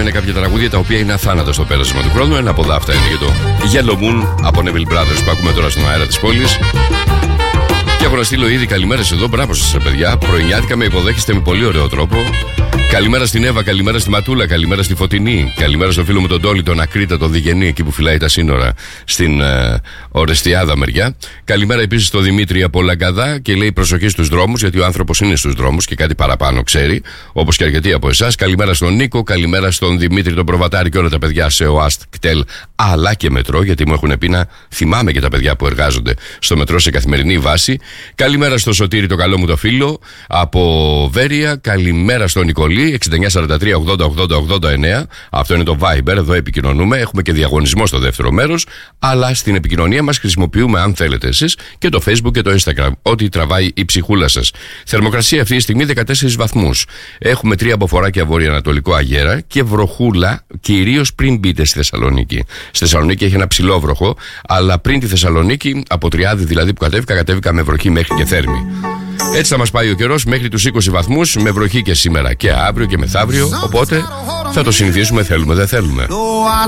είναι κάποια τραγούδια τα οποία είναι αθάνατα στο πέρασμα του χρόνου. Ένα από αυτά είναι και το Yellow Moon από Neville Brothers που ακούμε τώρα στον αέρα της πόλης. Και έχω να στείλω ήδη καλημέρες εδώ. Μπράβο σας, παιδιά. Πρωινιάτικα με υποδέχεστε με πολύ ωραίο τρόπο. Καλημέρα στην Εύα, καλημέρα στη Ματούλα, καλημέρα στη Φωτεινή. Καλημέρα στο φίλο μου τον Τόλι, τον Ακρίτα, τον Διγενή, εκεί που φυλάει τα σύνορα στην Ορεστιάδα μεριά. Καλημέρα επίσης στο Δημήτρη από Λαγκαδά και λέει προσοχή στους δρόμους, γιατί ο άνθρωπος είναι στους δρόμους και κάτι παραπάνω ξέρει, όπως και αρκετοί από εσάς. Καλημέρα στον Νίκο, καλημέρα στον Δημήτρη τον Προβατάρη και όλα τα παιδιά σε ΟΑΣΤ, ΚΤΕΛ αλλά και μετρό, γιατί μου έχουν πει να θυμάμαι και τα παιδιά που εργάζονται στο μετρό σε καθημερινή βάση. Καλημέρα στο Σωτήρι, το καλό μου το φίλο από Βέρεια. Καλημέρα στον Νικολή, 6943-80-80-89. Αυτό είναι το Viber, εδώ επικοινωνούμε. Έχουμε και διαγωνισμό στο δεύτερο μέρος. Αλλά στην επικοινωνία μας χρησιμοποιούμε, αν θέλετε εσείς, και το Facebook και το Instagram. Ό,τι τραβάει η ψυχούλα σας. Θερμοκρασία αυτή τη στιγμή 14 βαθμούς. Έχουμε 3 αποφοράκια βορειοανατολικό αγέρα και βροχούλα, κυρίως πριν μπείτε στη Θεσσαλονίκη. Στη Θεσσαλονίκη έχει ένα ψηλό βροχό, αλλά πριν τη Θεσσαλονίκη, από Τριάδη δηλαδή που κατέβηκα με βροχή μέχρι και Θέρμη. Έτσι θα μας πάει ο καιρός μέχρι τους 20 βαθμούς, με βροχή και σήμερα και αύριο και μεθαύριο. Οπότε θα το συνηθίσουμε, θέλουμε δεν θέλουμε.